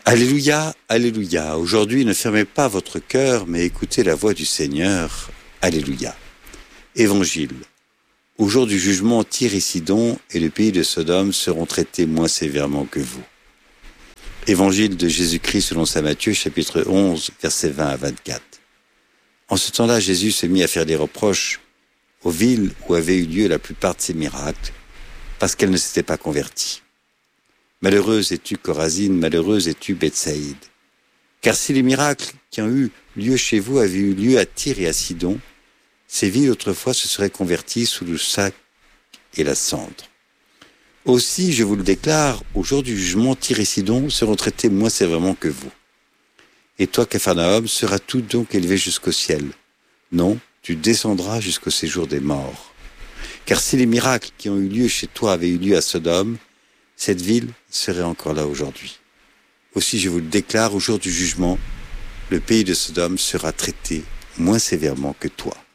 Alléluia, alléluia. Aujourd'hui, ne fermez pas votre cœur, mais écoutez la voix du Seigneur. Alléluia. Évangile. Au jour du jugement, Tyr et Sidon et le pays de Sodome seront traités moins sévèrement que vous. Évangile de Jésus-Christ selon saint Matthieu, chapitre 11, versets 20 à 24. En ce temps-là, Jésus se mit à faire des reproches aux villes où avaient eu lieu la plupart de ses miracles, parce qu'elles ne s'étaient pas converties. Malheureuse es-tu Chorazine, malheureuse es-tu Bethsaïde. Car si les miracles qui ont eu lieu chez vous avaient eu lieu à Tyr et à Sidon, ces villes autrefois se seraient converties sous le sac et la cendre. Aussi, je vous le déclare, au jour du jugement, Tyr et Sidon seront traités moins sévèrement que vous. Et toi, Capharnaüm, seras-tu donc élevé jusqu'au ciel? Non, tu descendras jusqu'au séjour des morts. Car si les miracles qui ont eu lieu chez toi avaient eu lieu à Sodome, cette ville serait encore là aujourd'hui. Aussi, je vous le déclare, au jour du jugement, le pays de Sodome sera traité moins sévèrement que toi.